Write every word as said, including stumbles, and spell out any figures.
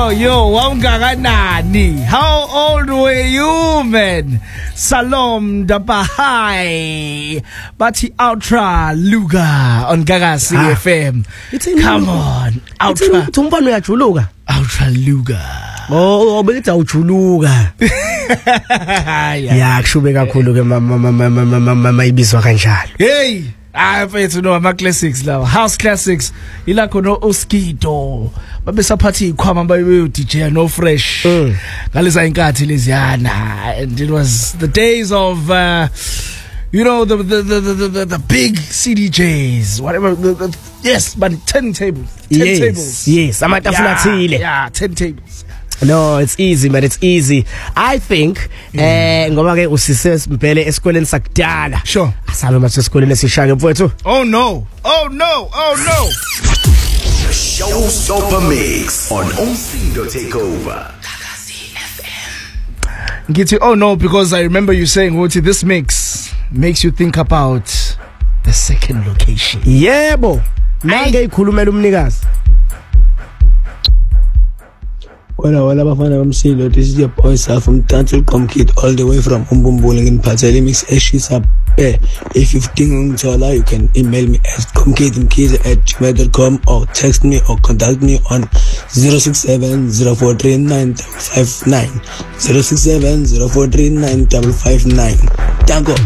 yo, yo, wawungakanani? How old were you, man? Salom Dabahai, Bati Ultra Luga on Gagasi ah. F M. Come on, Ultra. Tumpano ya chuluga. Ultra Luga. Oh, obelita uchuluga. Ya, kushube kakhulu ke mama mama mama mama ibizwa kanjalo. Hey. I pay to know my classics now. House classics. Ilako no Oskito. Babe sapati kwama babe D J no fresh. Galisa inkathi leziyana. And it was the days of uh, you know the the, the the the the big C D Js, whatever the, the, yes, but ten tables. Ten yes, tables. Yes, amatafuna thile. Yeah, ten tables. No, it's easy, man. It's easy. I think eh ngoba ke usise Mpele esikoleni sakudala. Sure. Asabe mase esikoleni esishange mfowethu. Oh no. Oh no. Oh no. Showstopper Mix on Umsindo Takeover. Gagasi F M. Ngithi oh no because I remember you saying what this mix makes you think about the second location. Yebo. Nange ikhulumela umnikazi. Wala wala bafana bamsilo, this is your boy Sal from Tantul Comkid all the way from Umbumbuling in Pateli Mix Eshisa. If you think Ungtola, you can email me at comkidmkiz at gmail dot com or text me or contact me on zero six seven zero four three nine five nine zero six seven zero four three nine five five nine. Tango.